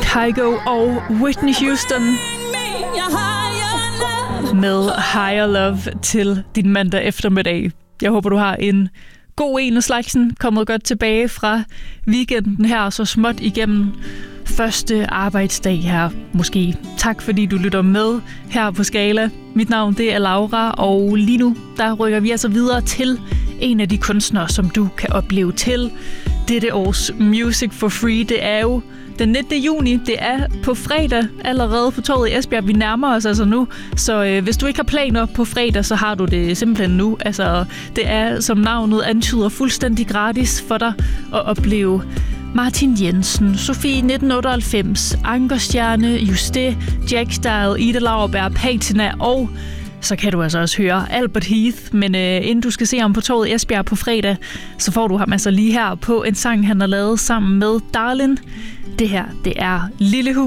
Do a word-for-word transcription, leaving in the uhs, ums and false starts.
Kygo og Whitney Houston med Higher Love til din mandag eftermiddag. Jeg håber, du har en god en af slagsen, kommet godt tilbage fra weekenden her, så småt igennem første arbejdsdag her måske. Tak fordi du lytter med her på Skala. Mit navn det er Laura, og lige nu der rykker vi altså videre til en af de kunstnere, som du kan opleve til dette års Music for Free. Det er jo den nittende juni. Det er på fredag allerede på torvet i Esbjerg. Vi nærmer os altså nu, så øh, hvis du ikke har planer på fredag, så har du det simpelthen nu. Altså, det er, som navnet antyder, fuldstændig gratis for dig at opleve Martin Jensen, Sofie nitten otteoghalvfems, Ankerstjerne, Juste, Jack Style, Ida Lauerberg, Patina, og så kan du altså også høre Albert Heath. Men øh, inden du skal se ham på torvet i Esbjerg på fredag, så får du ham altså lige her på en sang, han har lavet sammen med Darlin. Det her, det er Lille Hus.